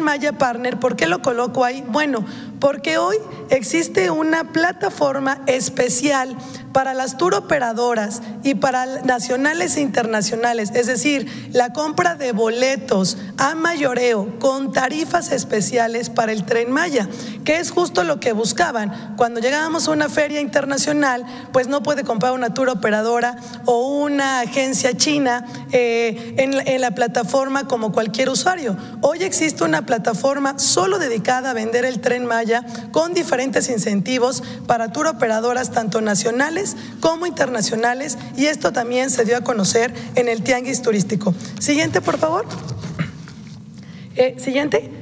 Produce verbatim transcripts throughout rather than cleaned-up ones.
Maya Partner, ¿por qué lo coloco ahí? Bueno, porque hoy existe una plataforma especial para las tour operadoras y para nacionales e internacionales, es decir, la compra de boletos a mayoreo con tarifas especiales para el Tren Maya, que es justo lo que buscaban. Cuando llegábamos a una feria internacional, pues no puede comprar una tour operadora o una agencia china eh, en, la, en la plataforma como cualquier usuario. Hoy existe una plataforma solo dedicada a vender el Tren Maya con diferentes incentivos para tour operadoras tanto nacionales como internacionales, y esto también se dio a conocer en el Tianguis Turístico. Siguiente, por favor. Eh, siguiente.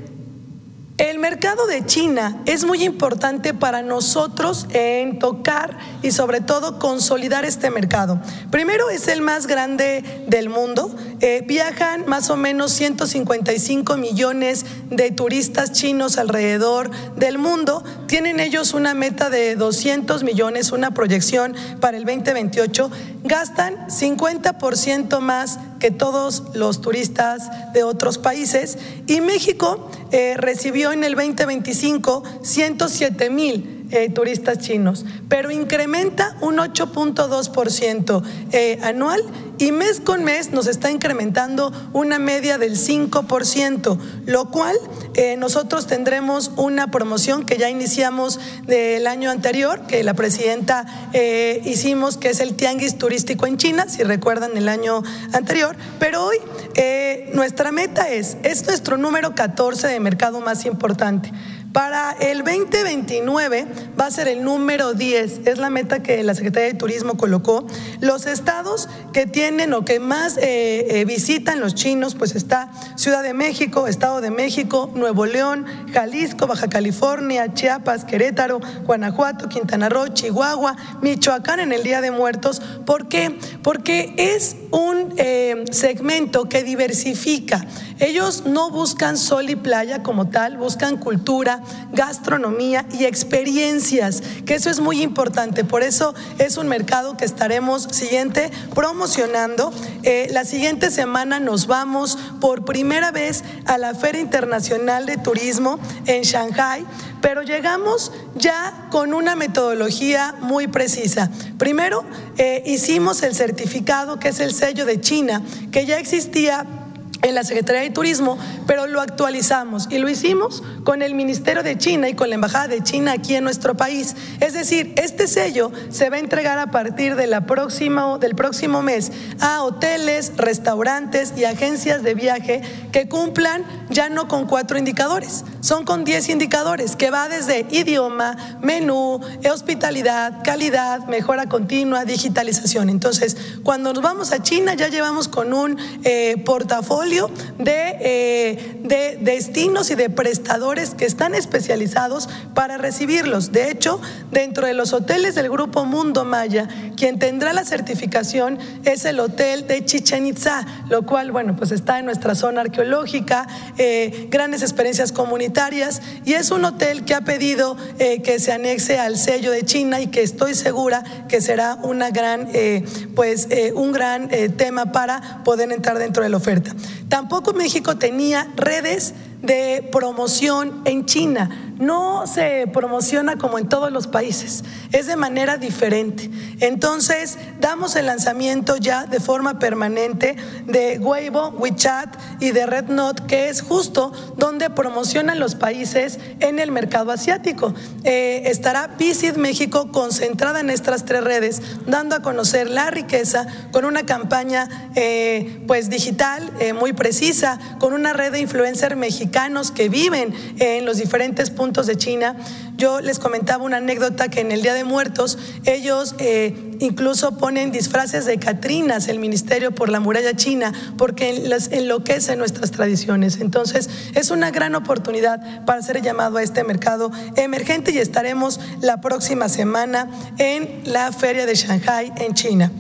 El mercado de China es muy importante para nosotros en tocar y sobre todo consolidar este mercado. Primero, es el más grande del mundo. Eh, viajan más o menos ciento cincuenta y cinco millones de turistas chinos alrededor del mundo. Tienen ellos una meta de doscientos millones, una proyección para el veinte veintiocho. Gastan cincuenta por ciento más que todos los turistas de otros países, y México eh, recibió en el veinte veinticinco ciento siete mil Eh, turistas chinos, pero incrementa un ocho punto dos por ciento eh, anual, y mes con mes nos está incrementando una media del cinco por ciento, lo cual eh, nosotros tendremos una promoción que ya iniciamos del año anterior, que la presidenta eh, hicimos, que es el Tianguis Turístico en China, si recuerdan el año anterior, pero hoy eh, nuestra meta es, es nuestro número catorce de mercado más importante. Para el veinte veintinueve va a ser el número diez, es la meta que la Secretaría de Turismo colocó. Los estados que tienen o que más eh, eh, visitan los chinos, pues está Ciudad de México, Estado de México, Nuevo León, Jalisco, Baja California, Chiapas, Querétaro, Guanajuato, Quintana Roo, Chihuahua, Michoacán en el Día de Muertos. ¿Por qué? Porque es un eh, segmento que diversifica. Ellos no buscan sol y playa como tal, buscan cultura, gastronomía y experiencias, que eso es muy importante. Por eso es un mercado que estaremos siguiente promocionando. Eh, la siguiente semana nos vamos por primera vez a la Feria Internacional de Turismo en Shanghái, pero llegamos ya con una metodología muy precisa. Primero, eh, hicimos el certificado, que es el sello de China, que ya existía en la Secretaría de Turismo, pero lo actualizamos y lo hicimos con el Ministerio de China y con la Embajada de China aquí en nuestro país. Es decir, este sello se va a entregar a partir de la próxima, del próximo mes a hoteles, restaurantes y agencias de viaje que cumplan ya no con cuatro indicadores, son con diez indicadores, que va desde idioma, menú, hospitalidad, calidad, mejora continua, digitalización. Entonces, cuando nos vamos a China ya llevamos con un eh, portafolio de, eh, de destinos y de prestadores que están especializados para recibirlos. De hecho, dentro de los hoteles del Grupo Mundo Maya, quien tendrá la certificación es el hotel de Chichén Itzá, lo cual, bueno, pues está en nuestra zona arqueológica, eh, grandes experiencias comunitarias, y es un hotel que ha pedido eh, que se anexe al sello de China, y que estoy segura que será una gran, eh, pues, eh, un gran eh, tema para poder entrar dentro de la oferta. Tampoco México tenía redes de promoción en China. No se promociona como en todos los países, es de manera diferente. Entonces, damos el lanzamiento ya de forma permanente de Weibo, WeChat y de RedNote, que es justo donde promocionan los países en el mercado asiático. Eh, estará Visit México concentrada en estas tres redes, dando a conocer la riqueza con una campaña eh, pues digital eh, muy precisa, con una red de influencers mexicanos que viven en los diferentes puntos de China. Yo les comentaba una anécdota que en el Día de Muertos ellos eh, incluso ponen disfraces de catrinas el ministerio por la muralla china, porque les enloquece nuestras tradiciones. Entonces es una gran oportunidad para hacer llamado a este mercado emergente, y estaremos la próxima semana en la Feria de Shanghái en China.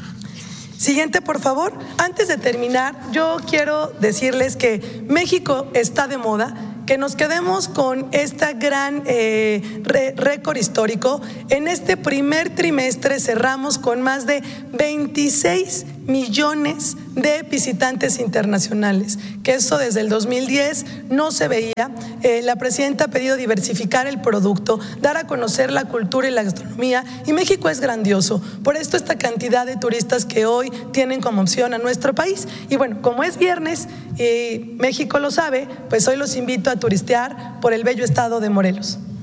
Siguiente, por favor. Antes de terminar, yo quiero decirles que México está de moda, que nos quedemos con este gran eh, récord histórico. En este primer trimestre cerramos con más de veintiséis millones de visitantes internacionales, que eso desde el dos mil diez no se veía. Eh, la presidenta ha pedido diversificar el producto, dar a conocer la cultura y la gastronomía, y México es grandioso. Por esto esta cantidad de turistas que hoy tienen como opción a nuestro país. Y bueno, como es viernes y México lo sabe, pues hoy los invito a turistear por el bello estado de Morelos.